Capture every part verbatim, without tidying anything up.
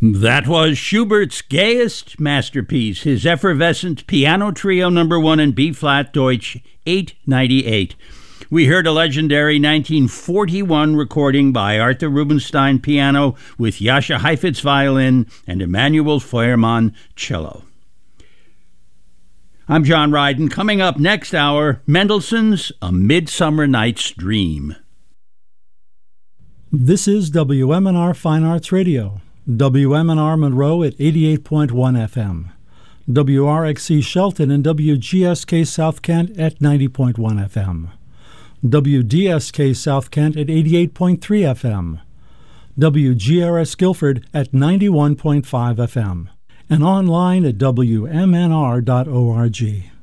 That was Schubert's gayest masterpiece, his effervescent Piano Trio number one in B-flat Deutsch eight ninety-eight. We heard a legendary nineteen forty-one recording by Arthur Rubinstein piano with Jascha Heifetz violin and Emanuel Feuermann cello. I'm John Ryden. Coming up next hour, Mendelssohn's A Midsummer Night's Dream. This is W M N R Fine Arts Radio. W M N R Monroe at eighty-eight point one F M, W R X C Shelton and W G S K South Kent at ninety point one F M, W D S K South Kent at eighty-eight point three F M, W G R S Guilford at ninety-one point five F M, and online at W M N R dot org.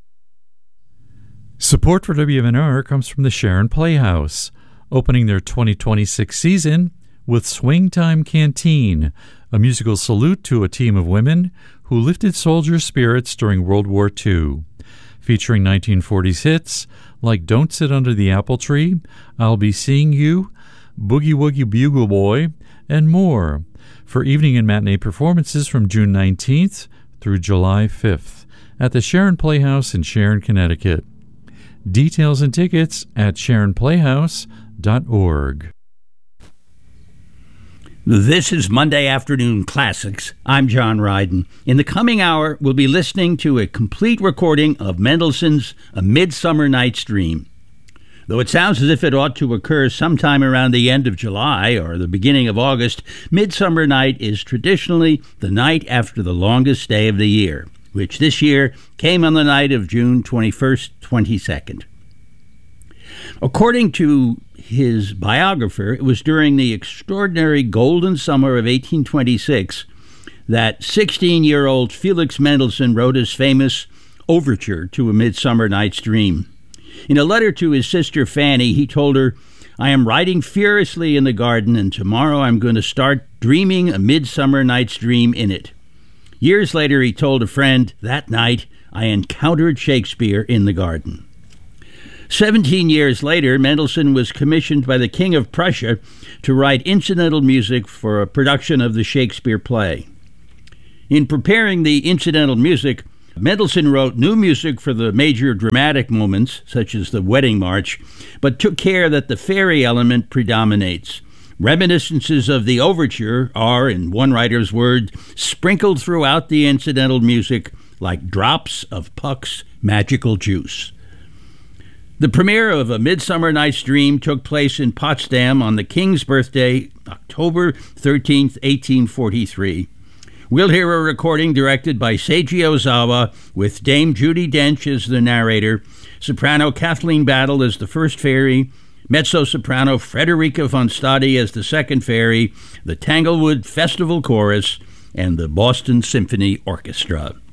Support for W M N R comes from the Sharon Playhouse, opening their twenty twenty-six season with Swing Time Canteen, a musical salute to a team of women who lifted soldier spirits during World War Two. Featuring nineteen forties hits like Don't Sit Under the Apple Tree, I'll Be Seeing You, Boogie Woogie Bugle Boy, and more, for evening and matinee performances from June nineteenth through July fifth at the Sharon Playhouse in Sharon, Connecticut. Details and tickets at sharon playhouse dot org. This is Monday Afternoon Classics. I'm John Ryden. In the coming hour, we'll be listening to a complete recording of Mendelssohn's A Midsummer Night's Dream. Though it sounds as if it ought to occur sometime around the end of July or the beginning of August, Midsummer Night is traditionally the night after the longest day of the year, which this year came on the night of June twenty-first, twenty-second. According to his biographer, it was during the extraordinary golden summer of eighteen twenty-six that sixteen-year-old Felix Mendelssohn wrote his famous overture to A Midsummer Night's Dream. In a letter to his sister Fanny, he told her, "I am writing furiously in the garden, and tomorrow I'm going to start dreaming a Midsummer Night's Dream in it." Years later, he told a friend, "That night I encountered Shakespeare in the garden." Seventeen years later, Mendelssohn was commissioned by the King of Prussia to write incidental music for a production of the Shakespeare play. In preparing the incidental music, Mendelssohn wrote new music for the major dramatic moments, such as the Wedding March, but took care that the fairy element predominates. Reminiscences of the overture are, in one writer's word, sprinkled throughout the incidental music like drops of Puck's magical juice. The premiere of A Midsummer Night's Dream took place in Potsdam on the King's birthday, October thirteenth, eighteen forty-three. We'll hear a recording directed by Seiji Ozawa with Dame Judi Dench as the narrator, soprano Kathleen Battle as the first fairy, mezzo-soprano Frederica von Stade as the second fairy, the Tanglewood Festival Chorus, and the Boston Symphony Orchestra.